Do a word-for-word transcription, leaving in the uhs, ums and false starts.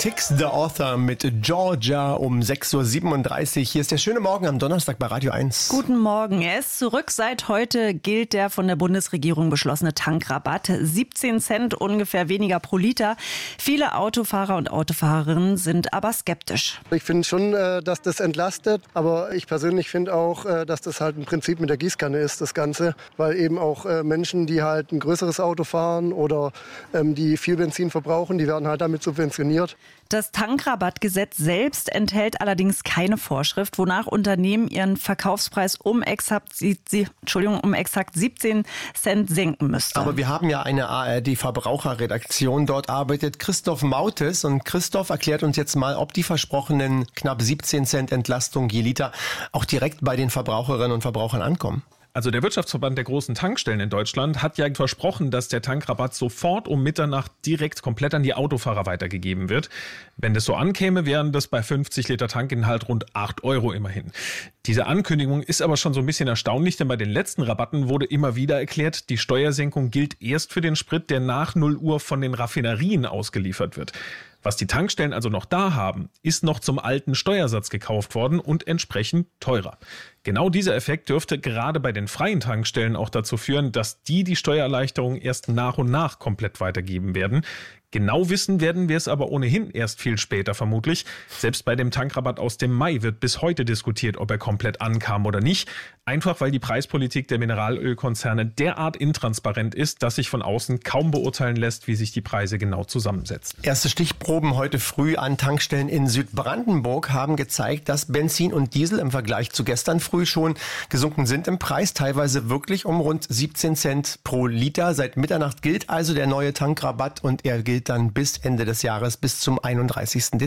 Tix the Author mit Georgia um sechs Uhr siebenunddreißig. Hier ist der schöne Morgen am Donnerstag bei Radio eins. Guten Morgen. Er ist zurück. Seit heute gilt der von der Bundesregierung beschlossene Tankrabatt. siebzehn Cent ungefähr weniger pro Liter. Viele Autofahrer und Autofahrerinnen sind aber skeptisch. Ich finde schon, dass das entlastet. Aber ich persönlich finde auch, dass das halt im Prinzip mit der Gießkanne ist, das Ganze. Weil eben auch Menschen, die halt ein größeres Auto fahren oder die viel Benzin verbrauchen, die werden halt damit subventioniert. Das Tankrabattgesetz selbst enthält allerdings keine Vorschrift, wonach Unternehmen ihren Verkaufspreis um exakt, Entschuldigung, um exakt siebzehn Cent senken müssten. Aber wir haben ja eine A R D-Verbraucherredaktion. Dort arbeitet Christoph Mautes. Und Christoph erklärt uns jetzt mal, ob die versprochenen knapp siebzehn Cent Entlastung je Liter auch direkt bei den Verbraucherinnen und Verbrauchern ankommen. Also der Wirtschaftsverband der großen Tankstellen in Deutschland hat ja versprochen, dass der Tankrabatt sofort um Mitternacht direkt komplett an die Autofahrer weitergegeben wird. Wenn das so ankäme, wären das bei fünfzig Liter Tankinhalt rund acht Euro immerhin. Diese Ankündigung ist aber schon so ein bisschen erstaunlich, denn bei den letzten Rabatten wurde immer wieder erklärt, die Steuersenkung gilt erst für den Sprit, der nach null Uhr von den Raffinerien ausgeliefert wird. Was die Tankstellen also noch da haben, ist noch zum alten Steuersatz gekauft worden und entsprechend teurer. Genau dieser Effekt dürfte gerade bei den freien Tankstellen auch dazu führen, dass die die Steuererleichterung erst nach und nach komplett weitergeben werden. Genau wissen werden wir es aber ohnehin erst viel später vermutlich. Selbst bei dem Tankrabatt aus dem Mai wird bis heute diskutiert, ob er komplett ankam oder nicht. Einfach weil die Preispolitik der Mineralölkonzerne derart intransparent ist, dass sich von außen kaum beurteilen lässt, wie sich die Preise genau zusammensetzen. Erste Stichproben heute früh an Tankstellen in Südbrandenburg haben gezeigt, dass Benzin und Diesel im Vergleich zu gestern früh schon gesunken sind im Preis, teilweise wirklich um rund siebzehn Cent pro Liter. Seit Mitternacht gilt also der neue Tankrabatt und er gilt dann bis Ende des Jahres, bis zum einunddreißigsten Dezember.